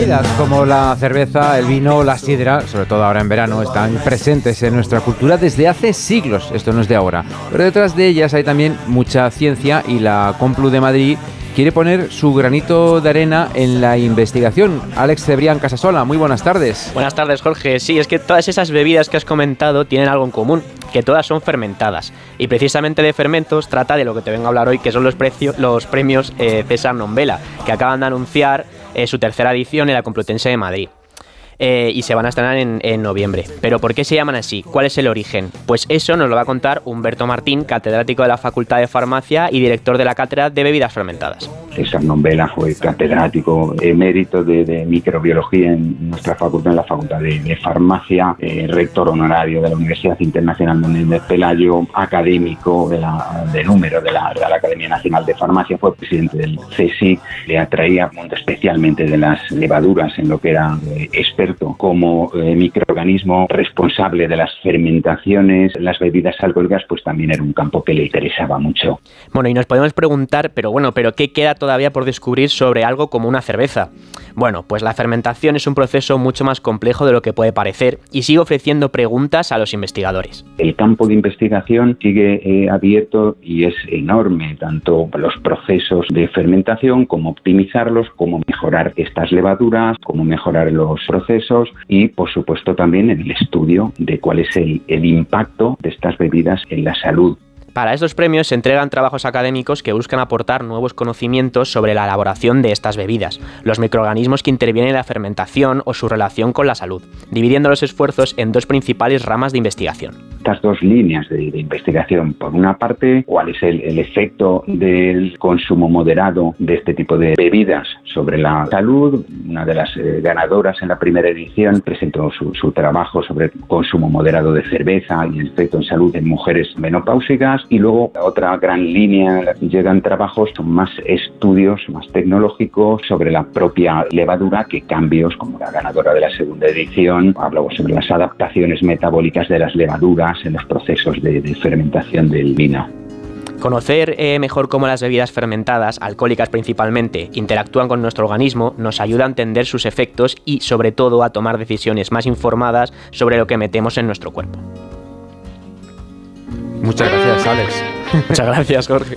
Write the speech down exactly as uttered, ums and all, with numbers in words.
bebidas como la cerveza, el vino, la sidra, sobre todo ahora en verano, están presentes en nuestra cultura desde hace siglos. Esto no es de ahora. Pero detrás de ellas hay también mucha ciencia y la Complu de Madrid quiere poner su granito de arena en la investigación. Alex Cebrián Casasola, muy buenas tardes. Buenas tardes, Jorge. Sí, es que todas esas bebidas que has comentado tienen algo en común, que todas son fermentadas. Y precisamente de fermentos trata de lo que te vengo a hablar hoy, que son los, precio, los premios eh, César Nombela, que acaban de anunciar eh, su tercera edición en la Complutense de Madrid. Eh, y se van a estrenar en, en noviembre. ¿Pero por qué se llaman así? ¿Cuál es el origen? Pues eso nos lo va a contar Humberto Martín, catedrático de la Facultad de Farmacia y director de la Cátedra de Bebidas Fermentadas. César Nombela fue catedrático emérito de, de microbiología en nuestra facultad, en la Facultad de, de Farmacia, eh, rector honorario de la Universidad Internacional Menéndez Pelayo, académico de, la, de número de la Real Academia Nacional de Farmacia, fue presidente del C S I C, le atraía especialmente de las levaduras en lo que era eh, experto como eh, microorganismo responsable de las fermentaciones, las bebidas alcohólicas, pues también era un campo que le interesaba mucho. Bueno, y nos podemos preguntar, pero bueno, ¿pero qué queda todavía por descubrir sobre algo como una cerveza? Bueno, pues la fermentación es un proceso mucho más complejo de lo que puede parecer y sigue ofreciendo preguntas a los investigadores. El campo de investigación sigue eh, abierto y es enorme, tanto los procesos de fermentación como optimizarlos, como mejorar estas levaduras, como mejorar los procesos y, por supuesto, también en el estudio de cuál es el, el impacto de estas bebidas en la salud. Para estos premios se entregan trabajos académicos que buscan aportar nuevos conocimientos sobre la elaboración de estas bebidas, los microorganismos que intervienen en la fermentación o su relación con la salud, dividiendo los esfuerzos en dos principales ramas de investigación. Estas dos líneas de, de investigación, por una parte, cuál es el, el efecto del consumo moderado de este tipo de bebidas sobre la salud. Una de las eh, ganadoras en la primera edición presentó su, su trabajo sobre el consumo moderado de cerveza y el efecto en salud en mujeres menopáusicas. Y luego, otra gran línea, llegan trabajos, son más estudios, más tecnológicos sobre la propia levadura, que cambios, como la ganadora de la segunda edición, hablamos sobre las adaptaciones metabólicas de las levaduras en los procesos de, de fermentación del vino. Conocer eh, mejor cómo las bebidas fermentadas, alcohólicas principalmente, interactúan con nuestro organismo nos ayuda a entender sus efectos y, sobre todo, a tomar decisiones más informadas sobre lo que metemos en nuestro cuerpo. Muchas gracias, Alex. Muchas gracias, Jorge.